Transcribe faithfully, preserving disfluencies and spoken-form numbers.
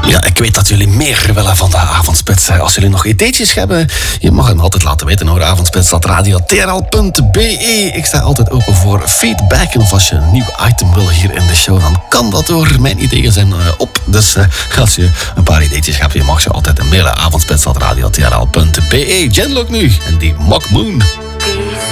Ja, ik weet dat jullie meer willen van de avondspits. Als jullie nog ideetjes hebben, je mag hem altijd laten weten hoor. avondspits.radio.tnl.be. Ik sta altijd open voor feedback. En of als je een nieuw item wil hier in de show, dan kan dat hoor. Mijn ideeën zijn uh, op. Dus uh, als je een paar ideetjes hebt, je mag ze altijd mailen. avondspits.radio.tnl.be. Jen ook nu. En die Mock Moon.